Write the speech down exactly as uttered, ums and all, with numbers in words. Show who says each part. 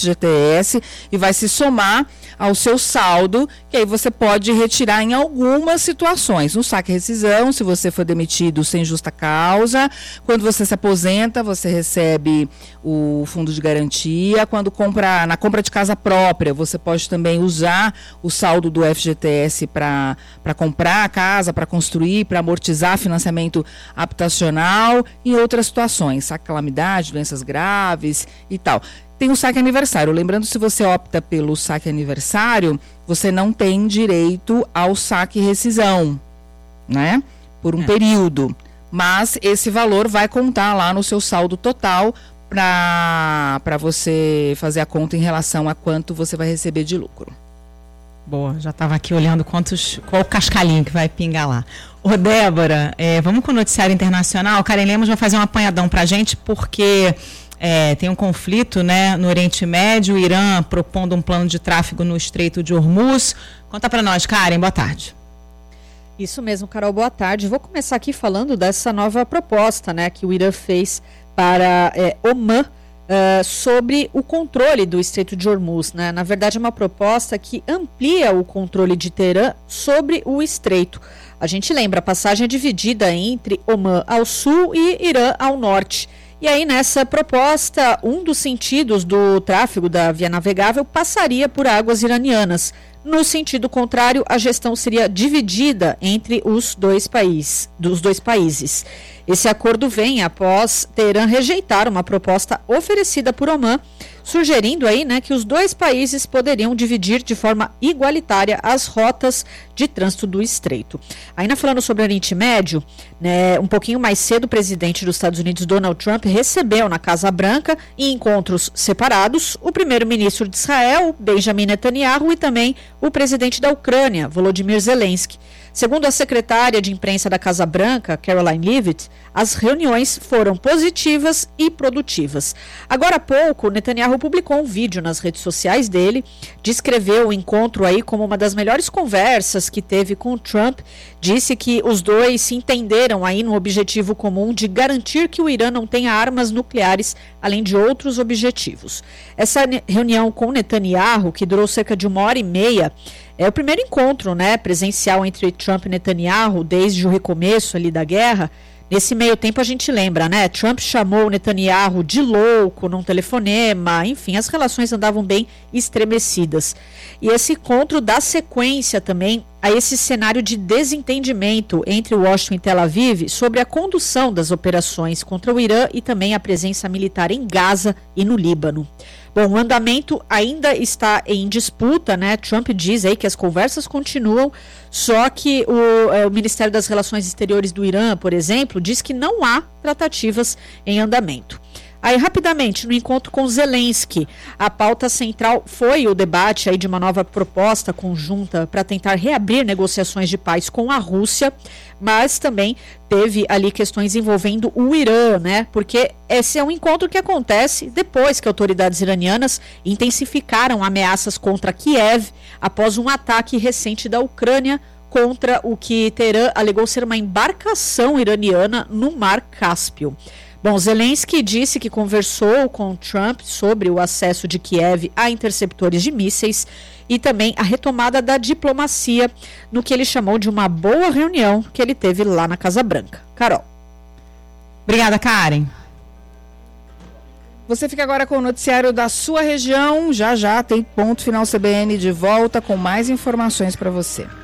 Speaker 1: G T S e vai se somar ao seu saldo, que aí você pode retirar em algumas situações. No saque e rescisão, se você for demitido sem justa causa, quando você se aposenta, você recebe o fundo de garantia, quando compra, na compra de casa própria, você pode também usar o saldo do F G T S para comprar a casa, para construir, para amortizar financiamento habitacional e outras situações, saque calamidade, doenças graves e tal. Tem o saque aniversário. Lembrando, se você opta pelo saque aniversário, você não tem direito ao saque rescisão, né? Por um é. período. Mas esse valor vai contar lá no seu saldo total para você fazer a conta em relação a quanto você vai receber de lucro.
Speaker 2: Boa, já estava aqui olhando quantos, qual o cascalhinho que vai pingar lá. Ô Débora, é, vamos com o noticiário internacional. Karen Lemos vai fazer um apanhadão para a gente, porque é, tem um conflito, né, no Oriente Médio, o Irã propondo um plano de tráfego no Estreito de Hormuz. Conta para nós, Karen, boa tarde.
Speaker 3: Isso mesmo, Carol, boa tarde. Vou começar aqui falando dessa nova proposta, né, que o Irã fez para é, Omã, Uh, sobre o controle do Estreito de Hormuz, né? Na verdade, é uma proposta que amplia o controle de Teherã sobre o Estreito. A gente lembra, a passagem é dividida entre Omã ao sul e Irã ao norte. E aí, nessa proposta, um dos sentidos do tráfego da via navegável passaria por águas iranianas. No sentido contrário, a gestão seria dividida entre os dois países, dos dois países. Esse acordo vem após Teherã rejeitar uma proposta oferecida por Omã, sugerindo aí, né, que os dois países poderiam dividir de forma igualitária as rotas de trânsito do Estreito. Ainda falando sobre o Oriente Médio, né, um pouquinho mais cedo, o presidente dos Estados Unidos, Donald Trump, recebeu na Casa Branca, em encontros separados, o primeiro-ministro de Israel, Benjamin Netanyahu, e também o presidente da Ucrânia, Volodymyr Zelensky. Segundo a secretária de imprensa da Casa Branca, Caroline Leavitt, as reuniões foram positivas e produtivas. Agora há pouco, Netanyahu publicou um vídeo nas redes sociais dele, descreveu o encontro aí como uma das melhores conversas que teve com Trump, disse que os dois se entenderam aí no objetivo comum de garantir que o Irã não tenha armas nucleares, além de outros objetivos. Essa reunião com Netanyahu, que durou cerca de uma hora e meia, é o primeiro encontro, né, presencial entre Trump e Netanyahu desde o recomeço ali da guerra. Nesse meio tempo a gente lembra, né? Trump chamou Netanyahu de louco num telefonema, enfim, as relações andavam bem estremecidas. E esse encontro dá sequência também a esse cenário de desentendimento entre Washington e Tel Aviv sobre a condução das operações contra o Irã e também a presença militar em Gaza e no Líbano. Bom, o andamento ainda está em disputa, né? Trump diz aí que as conversas continuam, só que o, é, o Ministério das Relações Exteriores do Irã, por exemplo, diz que não há tratativas em andamento. Aí, rapidamente, no encontro com Zelensky, a pauta central foi o debate aí de uma nova proposta conjunta para tentar reabrir negociações de paz com a Rússia, mas também teve ali questões envolvendo o Irã, né? Porque esse é um encontro que acontece depois que autoridades iranianas intensificaram ameaças contra Kiev após um ataque recente da Ucrânia contra o que Teherã alegou ser uma embarcação iraniana no Mar Cáspio. Bom, Zelensky disse que conversou com Trump sobre o acesso de Kiev a interceptores de mísseis e também a retomada da diplomacia no que ele chamou de uma boa reunião que ele teve lá na Casa Branca. Carol.
Speaker 2: Obrigada, Karen.
Speaker 1: Você fica agora com o noticiário da sua região. Já já tem Ponto Final C B N de volta com mais informações para você.